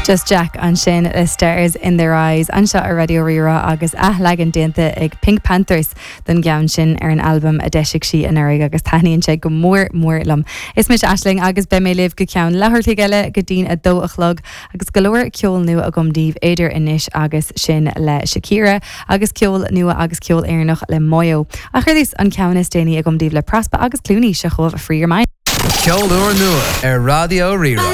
Just Jack an sin le stars in their eyes anseo a radio rira agus legan déanta ag Pink Panthers den gaan sin ar an album a deisiigh si an airigh agus taíonn sé go mór lam. Is mis Aisling agus be mé libh go ceann lethirtaí geile go dtín a dó a chlog agus golóir ceol nua a gomdíh éidir inis agus sin le Shakira agus ceol nua agus ceol éarnach le Moyo. A chuirlís an ceann is déine a gomdíh le Prospa agus Clooney se chomh a Free Your Mind. Ceol nua ar Radio Rira.